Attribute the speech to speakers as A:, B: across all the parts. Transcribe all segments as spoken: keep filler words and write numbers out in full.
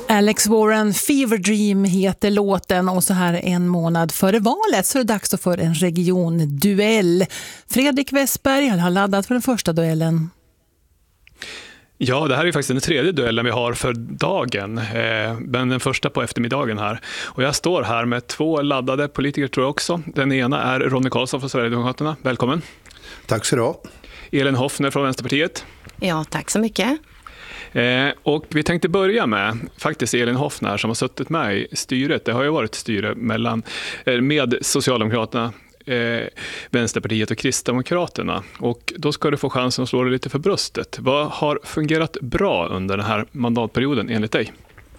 A: Alex Warren, Fever Dream heter låten, och så här en månad före valet så är det dags för en regionduell. Fredrik Westberg har laddat för den första duellen.
B: Ja, det här är faktiskt den tredje duellen vi har för dagen, eh, men den första på eftermiddagen här. Och jag står här med två laddade politiker tror jag också. Den ena är Ronny Karlsson från Sverigedemokraterna. Välkommen.
C: Tack så du ha.
B: Elin Hoffner från Vänsterpartiet.
D: Ja, tack så mycket.
B: Eh, och vi tänkte börja med faktiskt Elin Hoffner som har suttit med i styret. Det har ju varit styre mellan, eh, med Socialdemokraterna, Eh, Vänsterpartiet och Kristdemokraterna, och då ska du få chansen att slå dig lite för bröstet. Vad har fungerat bra under den här mandatperioden enligt dig?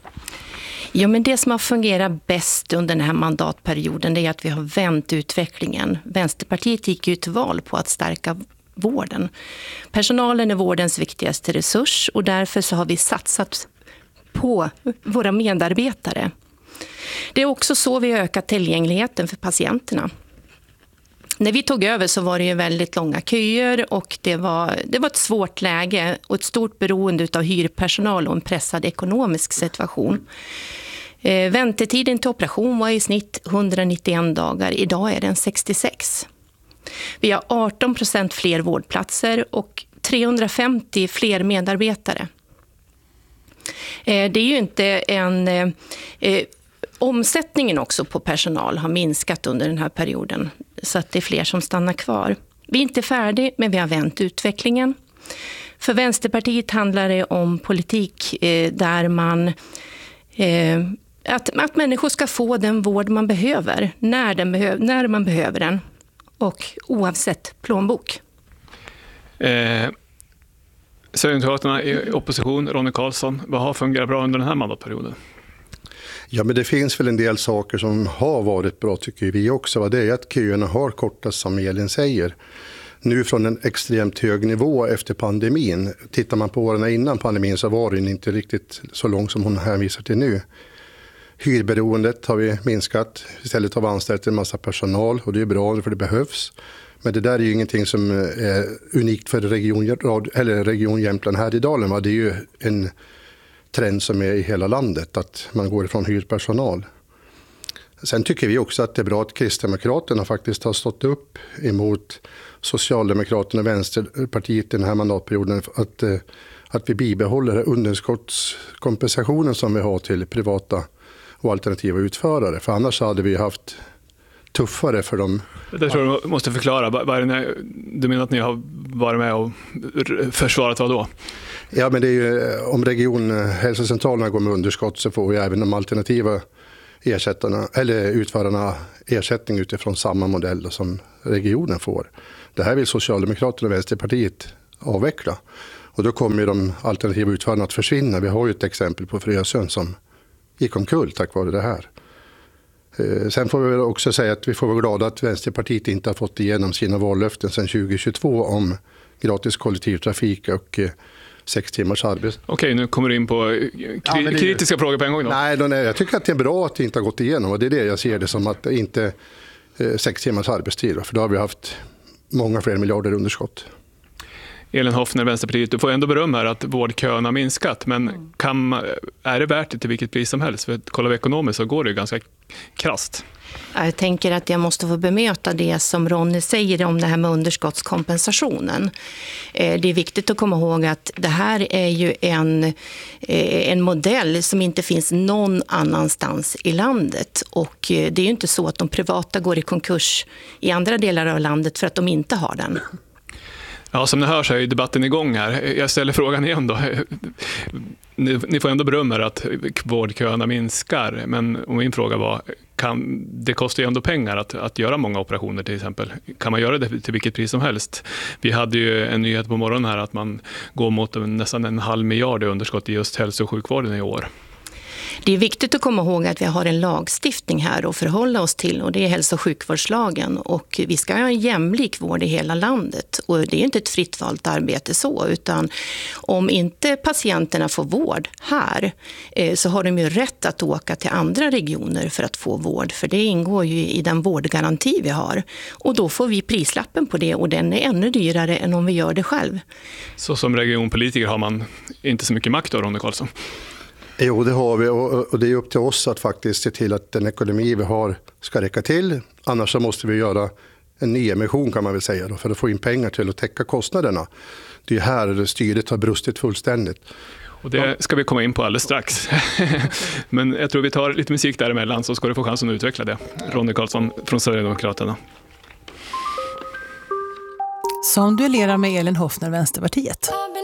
D: Ja, men det som har fungerat bäst under den här mandatperioden är att vi har vänt utvecklingen. Vänsterpartiet gick ju till val på att stärka vården. Personalen är vårdens viktigaste resurs och därför så har vi satsat på våra medarbetare. Det är också så vi har ökat tillgängligheten för patienterna. När vi tog över så var det ju väldigt långa köer och det var, det var ett svårt läge och ett stort beroende av hyrpersonal och en pressad ekonomisk situation. Eh, väntetiden till operation var i snitt hundranittioen dagar, idag är den sextiosex. Vi har arton procent fler vårdplatser och trehundrafemtio fler medarbetare. Eh, det är ju inte en... Eh, Omsättningen också på personal har minskat under den här perioden så att det är fler som stannar kvar. Vi är inte färdiga, men vi har vänt utvecklingen. För Vänsterpartiet handlar det om politik eh, där man eh, att, att människor ska få den vård man behöver när, den behöv, när man behöver den och oavsett plånbok.
B: Eh, Sverigedemokraterna i opposition, Ronny Karlsson, vad har fungerat bra under den här mandatperioden?
C: Ja, men det finns väl en del saker som har varit bra tycker vi också. Det är att köerna har kortats som Elin säger. Nu från en extremt hög nivå efter pandemin. Tittar man på åren innan pandemin så var den inte riktigt så lång som hon hänvisar till nu. Hyrberoendet har vi minskat. Istället har vi anställt en massa personal och det är bra för det behövs. Men det där är ju ingenting som är unikt för region, eller region Jämtland här i Dalen. Va? Det är ju en trend som är i hela landet, att man går ifrån hyrpersonal. Sen tycker vi också att det är bra att Kristdemokraterna faktiskt har stått upp emot Socialdemokraterna och Vänsterpartiet den här mandatperioden, att, att vi bibehåller underskottskompensationen som vi har till privata och alternativa utförare. För annars hade vi haft tuffare för dem.
B: Det tror jag du måste förklara. Vad är det ni, du menar att ni har varit med och försvarat vad då?
C: Ja, men det är ju, om regionhälsocentralerna går med underskott så får vi även de alternativa ersättarna, eller utförarna ersättning utifrån samma modell som regionen får. Det här vill Socialdemokraterna och Vänsterpartiet avveckla. Och då kommer ju de alternativa utförarna att försvinna. Vi har ju ett exempel på Frösön som gick omkull tack vare det här. Sen får vi också säga att vi får vara glada att Vänsterpartiet inte har fått igenom sina vallöften sedan tjugohundratjugotvå om gratis kollektivtrafik och sex timmars arbete.
B: Okej, nu kommer du in på kri- ja, det, kritiska frågor på en gång då.
C: Nej, då, nej, jag tycker att det är bra att det inte har gått igenom och det är det jag ser det som, att inte eh, sex timmars arbetstid. För då har vi haft många fler miljarder underskott.
B: Elin Hoffner, Vänsterpartiet, du får ändå beröm här att vårdköerna har minskat, men kan, är det värt det till vilket pris som helst? För kollar vi ekonomiskt så går det ju ganska krasst.
D: Jag tänker att jag måste få bemöta det som Ronny säger om det här med underskottskompensationen. Det är viktigt att komma ihåg att det här är ju en, en modell som inte finns någon annanstans i landet. Och det är ju inte så att de privata går i konkurs i andra delar av landet för att de inte har den.
B: Ja, som ni hör så är debatten igång här. Jag ställer frågan igen då. Ni, ni får ändå berömma att vårdköerna minskar, men min fråga var, kan, det kostar ju ändå pengar att, att göra många operationer till exempel. Kan man göra det till vilket pris som helst? Vi hade ju en nyhet på morgonen här att man går mot nästan en halv miljard i underskott i just hälso- och sjukvården i år.
D: Det är viktigt att komma ihåg att vi har en lagstiftning här att förhålla oss till, och det är hälso- och sjukvårdslagen, och vi ska ha en jämlik vård i hela landet, och det är inte ett fritt valt arbete så, utan om inte patienterna får vård här så har de ju rätt att åka till andra regioner för att få vård, för det ingår ju i den vårdgaranti vi har, och då får vi prislappen på det, och den är ännu dyrare än om vi gör det själv.
B: Så som regionpolitiker har man inte så mycket makt då, Ronny Karlsson?
C: Jo, det har vi och, och det är upp till oss att faktiskt se till att den ekonomi vi har ska räcka till. Annars så måste vi göra en nyemission kan man väl säga då, för att få in pengar till att täcka kostnaderna. Det är här styret har brustit fullständigt.
B: Och det ska vi komma in på alldeles strax. Men jag tror vi tar lite musik däremellan så ska du få chansen att utveckla det. Ronny Karlsson från Sverigedemokraterna.
A: Som duellerar med Elin Hoffner, Vänsterpartiet.